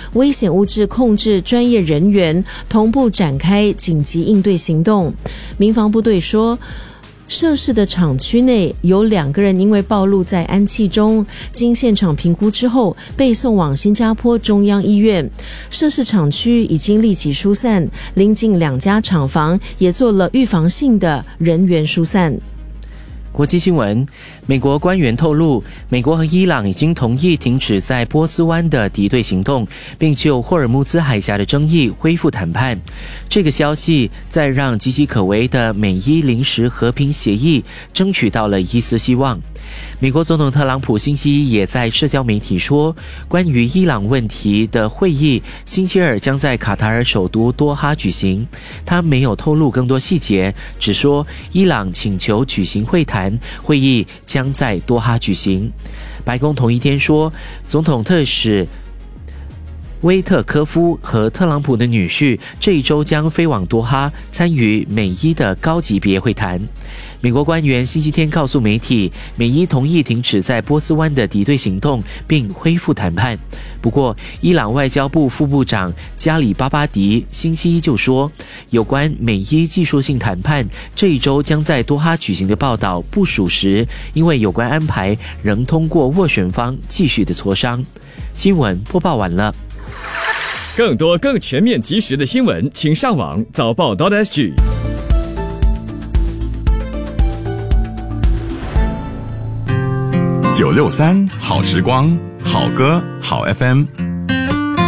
危险物质控制专业人员同步展开紧急应对行动。民防部队说，涉事的厂区内有2个人因为暴露在氨气中，经现场评估之后被送往新加坡中央医院。涉事厂区已经立即疏散，邻近2家厂房也做了预防性的人员疏散。 国际新闻，美国官员透露，美国和伊朗已经同意停止在波斯湾的敌对行动，并就霍尔木兹海峡的争议恢复谈判。这个消息在让岌岌可危的美伊临时和平协议争取到了一丝希望。美国总统特朗普星期一也在社交媒体说，关于伊朗问题的会议星期二将在卡塔尔首都多哈举行。他没有透露更多细节，只说伊朗请求举行会谈，会议将在多哈举行。白宫同一天说，总统特使威特科夫和特朗普的女婿这一周将飞往多哈参与美伊的高级别会谈。美国官员星期天告诉媒体，美伊同意停止在波斯湾的敌对行动并恢复谈判。不过，伊朗外交部副部长加里巴巴迪星期一就说，有关美伊技术性谈判这一周将在多哈举行的报道不属实，因为有关安排仍通过斡旋方继续的磋商。新闻播报完了。 更多更全面及时的新闻，请上网早报.sg。 963好时光，好歌好 FM。